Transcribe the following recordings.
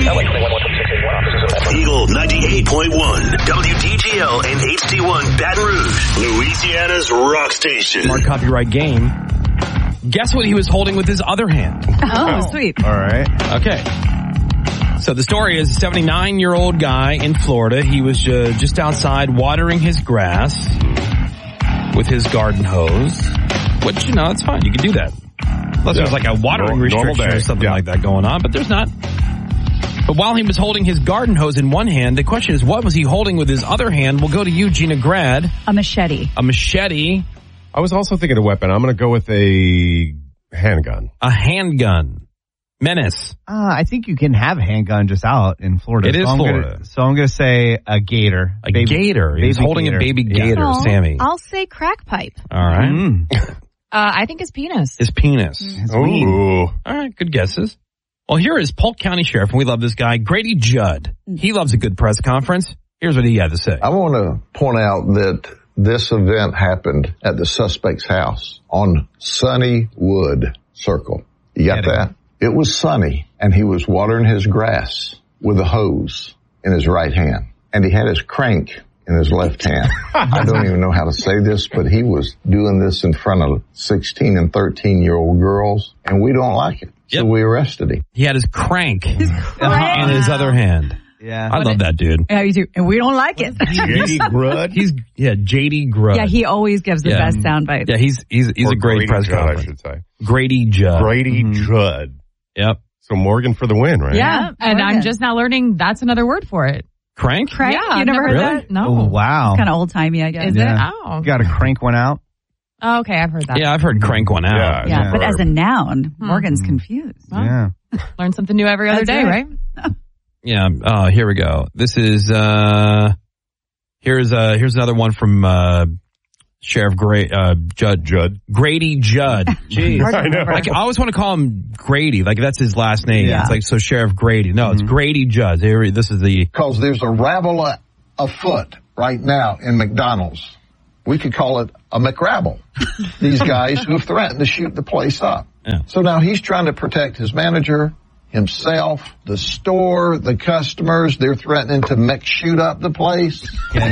Eagle 98.1, WDGL and HD1 Baton Rouge, Louisiana's rock station. Smart copyright game. Guess what he was holding with his other hand? Oh, sweet. All right. Okay. So the story is a 79-year-old guy in Florida. He was just outside watering his grass with his garden hose. Which, it's fine. You can do that. Unless there's like a watering restriction or something like that going on, but there's not. But while he was holding his garden hose in one hand, the question is, what was he holding with his other hand? We'll go to you, Gina Grad. A machete. A machete. I was also thinking a weapon. I'm going to go with a handgun. A handgun. Menace. I think you can have a handgun just out in Florida. It is Florida. I'm going to say a gator. A gator. He's holding a baby gator, Sammy. I'll say crack pipe. All right. I think his penis. His penis. Ooh. All right, good guesses. Well, here is Polk County Sheriff, and we love this guy, Grady Judd. He loves a good press conference. Here's what he had to say. I want to point out that this event happened at the suspect's house on Sunnywood Circle. You got that? It was sunny, and he was watering his grass with a hose in his right hand, and he had his crank in his left hand. I don't even know how to say this, but he was doing this in front of 16 and 13-year-old girls, and we don't like it. Yep. So we arrested him. He had his crank in his other hand. Yeah. I love that dude. Yeah, you do. And we don't like it. J.D. Grudd? J.D. Grudd. Yeah, he always gives the best sound bites. Yeah, he's a great press conference. I should say. Grady Judd. Grady Judd. Yep. So Morgan for the win, right? Yeah, and I'm just now learning that's another word for it. Crank? Crank? Yeah, You never heard really? that? No. Oh, wow. It's kind of old-timey, I guess. Is it? Oh. You got to crank one out. Oh, okay, I've heard that. Yeah, I've heard crank one out. Yeah, but as a noun, Morgan's confused. Yeah. Learn something new every other day, right? Yeah. Here we go. This is here's another one from Sheriff Judd. Grady Judd. Jeez. I know. Like, I always want to call him Grady. Like, that's his last name. Yeah. It's like, so Sheriff Grady. No, it's Grady Judd. Here, this is the... Because there's a rabble afoot right now in McDonald's. We could call it a McRabble. These guys who have threatened to shoot the place up. Yeah. So now he's trying to protect his manager, himself, the store, the customers. They're threatening to shoot up the place.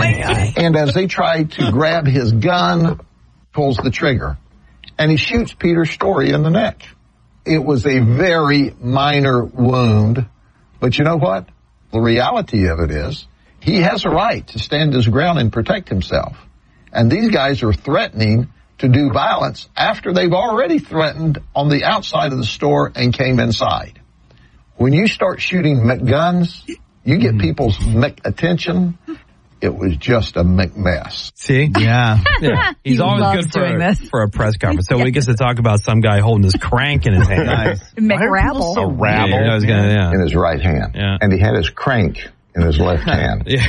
And as they try to grab his gun, pulls the trigger. And he shoots Peter Story in the neck. It was a very minor wound. But you know what? The reality of it is he has a right to stand his ground and protect himself. And these guys are threatening to do violence after they've already threatened on the outside of the store and came inside. When you start shooting guns, you get people's attention. It was just a mess. See? Yeah. He's He always loves good doing this. for a press conference. So we get to talk about some guy holding his crank in his hand. Nice. McRabble. A rabble. Yeah, I was gonna, In his right hand. Yeah. And he had his crank in his left hand. Yeah.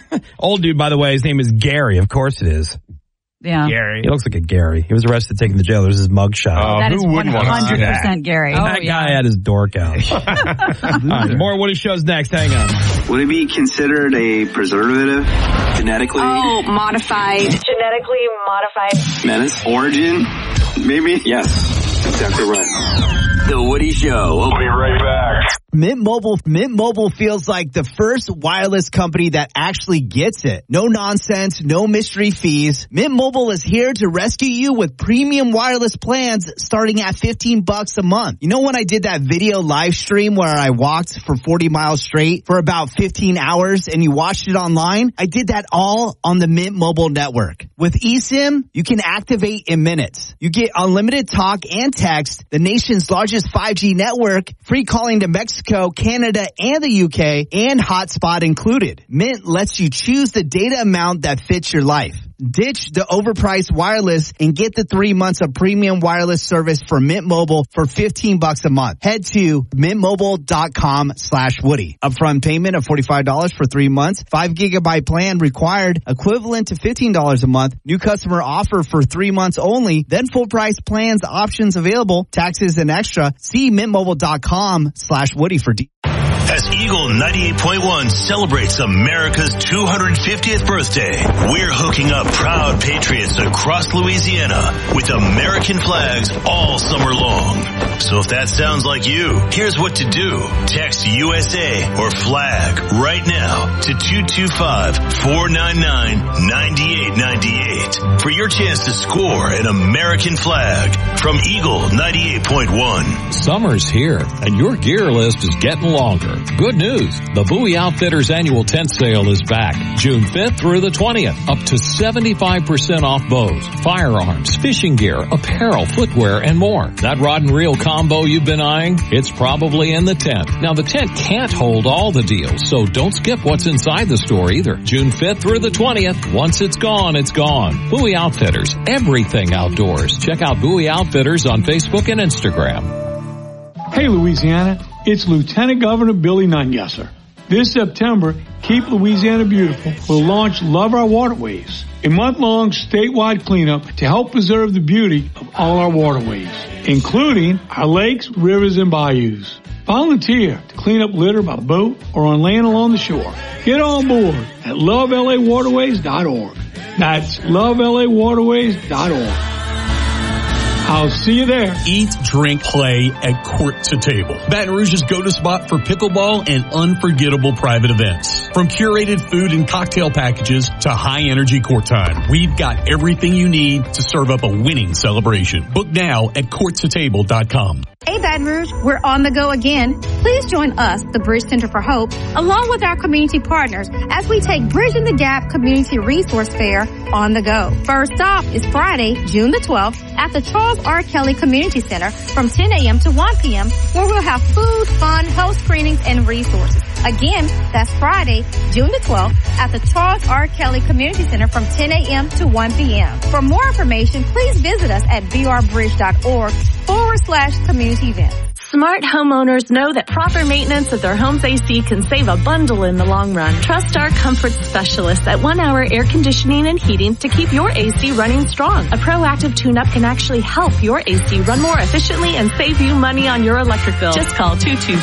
Old dude, by the way, his name is Gary. Of course it is. Yeah. Gary. He looks like a Gary. He was arrested, taken to jail. There's his mugshot. That is who wouldn't want to see that? 100% Gary. That guy had his dork out. All right, more Woody shows next. Hang on. Would it be considered a preservative? Genetically? Oh, modified. Genetically modified. Menace? Origin? Maybe? Yes. Exactly right. The Woody Show. We'll be right back. Mint Mobile feels like the first wireless company that actually gets it. No nonsense, no mystery fees. Mint Mobile is here to rescue you with premium wireless plans starting at $15 a month. You know when I did that video live stream where I walked for 40 miles straight for about 15 hours and you watched it online? I did that all on the Mint Mobile network. With eSIM, you can activate in minutes. You get unlimited talk and text, the nation's largest 5G network, free calling to Mexico, Canada, and the UK, and hotspot included. Mint lets you choose the data amount that fits your life. Ditch the overpriced wireless and get the 3 months of premium wireless service for Mint Mobile for $15 a month. Head to mintmobile.com/Woody. Upfront payment of $45 for 3 months. 5 gigabyte plan required, equivalent to $15 a month. New customer offer for 3 months only. Then full price plans options available. Taxes and extra. See mintmobile.com/Woody for details. As Eagle 98.1 celebrates America's 250th birthday, we're hooking up proud patriots across Louisiana with American flags all summer long. So if that sounds like you, here's what to do. Text USA or flag right now to 225-499-9898 for your chance to score an American flag from Eagle 98.1. Summer's here and your gear list is getting longer. Good news. The Bowie Outfitters annual tent sale is back June 5th through the 20th. Up to 75% off bows, firearms, fishing gear, apparel, footwear, and more. That rod and reel combo you've been eyeing? It's probably in the tent. Now the tent can't hold all the deals, so don't skip what's inside the store either. June 5th through the 20th. Once it's gone, it's gone. Bowie Outfitters. Everything outdoors. Check out Bowie Outfitters on Facebook and Instagram. Hey Louisiana, it's Lieutenant Governor Billy Nungesser. This September, Keep Louisiana Beautiful will launch Love Our Waterways, a month-long statewide cleanup to help preserve the beauty of all our waterways, including our lakes, rivers, and bayous. Volunteer to clean up litter by boat or on land along the shore. Get on board at lovelawaterways.org. That's lovelawaterways.org. I'll see you there. Eat, drink, play at Court to Table. Baton Rouge's go-to spot for pickleball and unforgettable private events. From curated food and cocktail packages to high-energy court time, we've got everything you need to serve up a winning celebration. Book now at courttotable.com. Hey Baton Rouge, we're on the go again. Please join us, the Bridge Center for Hope, along with our community partners as we take Bridging the Gap Community Resource Fair on the go. First stop is Friday, June the 12th at the Charles R. Kelly Community Center from 10 a.m. to 1 p.m. where we'll have food, fun, health screenings, and resources. Again, that's Friday, June the 12th at the Charles R. Kelly Community Center from 10 a.m. to 1 p.m. For more information, please visit us at brbridge.org/community events. Smart homeowners know that proper maintenance of their home's AC can save a bundle in the long run. Trust our comfort specialists at 1 Hour Air Conditioning and Heating to keep your AC running strong. A proactive tune-up can actually help your AC run more efficiently and save you money on your electric bill. Just call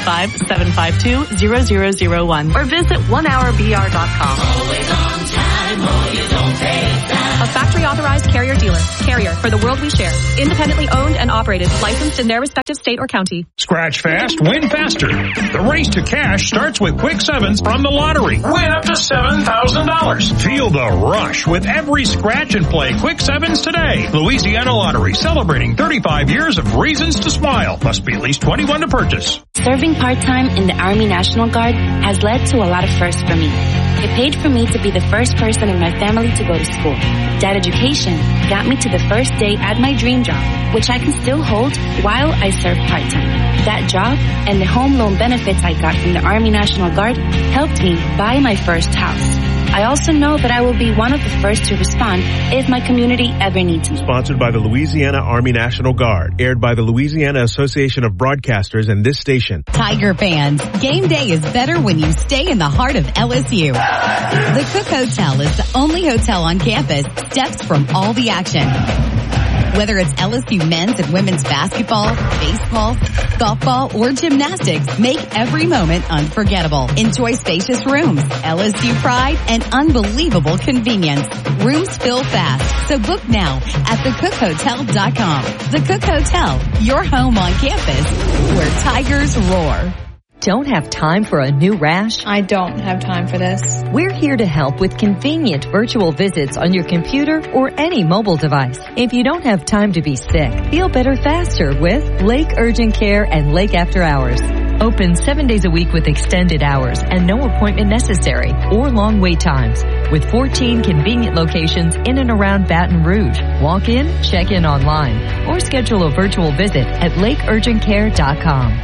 225-752-0001 or visit onehourbr.com. Always on time or you don't pay time. A factory authorized Carrier dealer. Carrier, for the world we share. Independently owned and operated. Licensed in their respective state or county. Scratch fast, win faster. The race to cash starts with Quick Sevens from the lottery. Win up to $7,000. Feel the rush with every scratch and play Quick Sevens today. Louisiana Lottery, celebrating 35 years of reasons to smile. Must be at least 21 to purchase. Serving part-time in the Army National Guard has led to a lot of firsts for me. It paid for me to be the first person in my family to go to school. That education got me to the first day at my dream job, which I can still hold while I serve part-time. That job and the home loan benefits I got from the Army National Guard helped me buy my first house. I also know that I will be one of the first to respond if my community ever needs me. Sponsored by the Louisiana Army National Guard. Aired by the Louisiana Association of Broadcasters and this station. Tiger fans, game day is better when you stay in the heart of LSU. The Cook Hotel is the only hotel on campus steps from all the action. Whether it's LSU men's and women's basketball, baseball, softball, or gymnastics, make every moment unforgettable. Enjoy spacious rooms, LSU pride, and unbelievable convenience. Rooms fill fast, so book now at thecookhotel.com. The Cook Hotel, your home on campus, where Tigers roar. Don't have time for a new rash? I don't have time for this. We're here to help with convenient virtual visits on your computer or any mobile device. If you don't have time to be sick, feel better faster with Lake Urgent Care and Lake After Hours. Open 7 days a week with extended hours and no appointment necessary or long wait times. With 14 convenient locations in and around Baton Rouge. Walk in, check in online, or schedule a virtual visit at lakeurgentcare.com.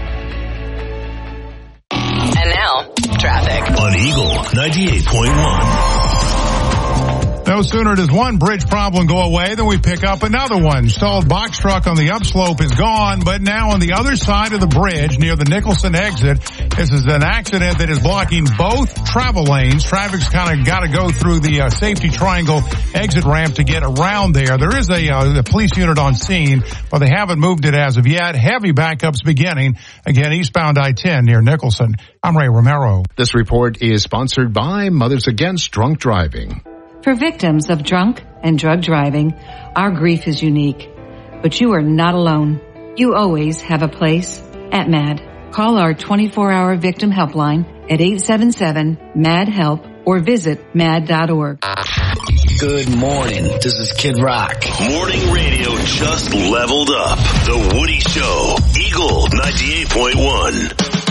And now, traffic. On Eagle 98.1. No sooner does one bridge problem go away than we pick up another one. Stalled box truck on the upslope is gone, but now on the other side of the bridge near the Nicholson exit, this is an accident that is blocking both travel lanes. Traffic's kind of got to go through the safety triangle exit ramp to get around there. There is a police unit on scene. but they haven't moved it as of yet. Heavy backups beginning, again, eastbound I-10 near Nicholson. I'm Ray Romero. This report is sponsored by Mothers Against Drunk Driving. For victims of drunk and drug driving, our grief is unique. But you are not alone. You always have a place at MAD. Call our 24-hour victim helpline at 877-MAD-HELP or visit mad.org. Good morning. This is Kid Rock. Morning radio just leveled up. The Woody Show. Eagle 98.1.